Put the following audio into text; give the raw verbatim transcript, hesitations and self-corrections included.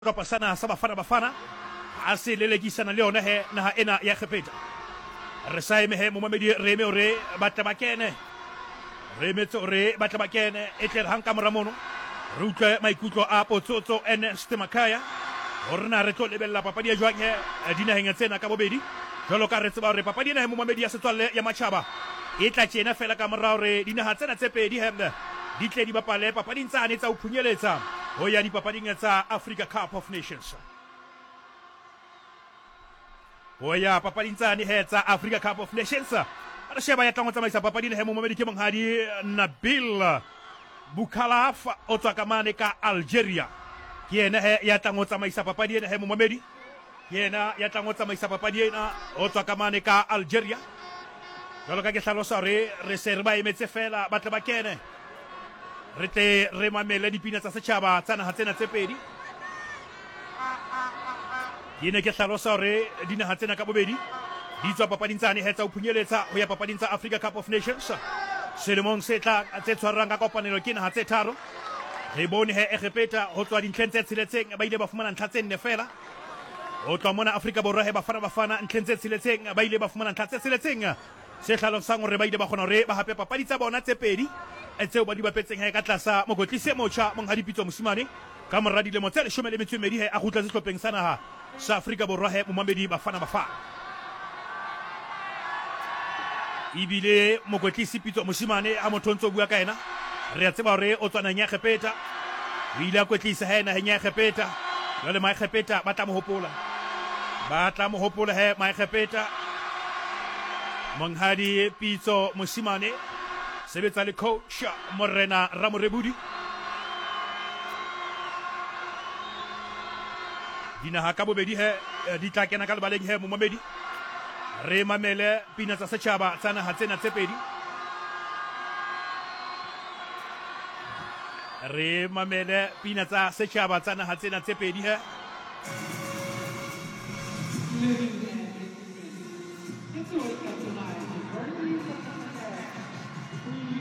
Kapa sana sa Bafana Bafana ase lelekisana le yona he naha ena ya Kgepeta re sa eme he momamedi reme ore batla ba kene reme tsore batla ba kene etler hanka moramono re utlwe maikutlo a Potsotso Ernest Makaya orna re tlo lebella papadi ya jwang he dinaheng tsena ka bobedi jalo ka re tseba re papadi ena he momamedi ya setswalle ya Matjhaba e tla tjena fela ka morao re dinaha tsena tse pedi he di tle di bapale papading tsane tsa o phunyeletsa ho ya dipapading tsa Africa Cup of Nations ho ya papading tsane he tsa Africa Cup of Nations re sheba ya tlango tsamaisa papading he momamedi ke monghadi Nabil Boukalaf o tswa ka mane ka Algeria ke yena he ya tlango tsamaisa papadi ena he momamedi ke yena ya tlango tsamaisa papadi ena o tswa ka mane ka Algeria jalo ka ke hlalosa re re se re ba emetse fela ba tla ba kene re tle re mamele dipina tsa setjhaba tsa naha tsena tse pedi ke ne ke hlalosa hore dinaha tsena ka bobedi di tswa papading tsane he tsa o phunyeletsa ho ya papading tsa Africa Cup of Nations selemong se tlang tse tshwarang ka kopanelo ke naha tse tharo re bone he Kgepeta ho tswa dintlheng tse tsheletseng ba ile ba fumana ntlha tse nne fela ho tswa mona Afrika Borwa he Bafana Bafana ntlheng tse tsheletseng ba ile ba fumana ntlha tse tsheletseng se hlalosang hore ba ile ba kgona hore ba hape papadi tsa bona tse pedi tseo ba di bapetseng he ka tlasa mokotlise motjha monghadi Pitso Mosimane ka mora dilemo tse leshome le metso e mmedi he a kgutla sehlopheng sa naha sa Afrika Borwa he momamedi Bafana Bafana ibile mokotlisi Pitso Mosimane a motho ntso bua ka ena re a tseba hore o tswana nya Kgepeta o ile a kwetlisa he na nya Kgepeta jwale ma Kgepeta ba tla mo hopola ba tla mo hopola he ma Kgepeta monghadi Pitso Mosimane sebetsa le coach Morena Ramorebudi dinaha ka bobedi he di tla kena ka lebaleng he momamedi re mamele pina tsa setjhaba tsa naha tsena tse pedi re mamele pina tsa setjhaba tsa naha tsena tse pedi he It's always got to lie.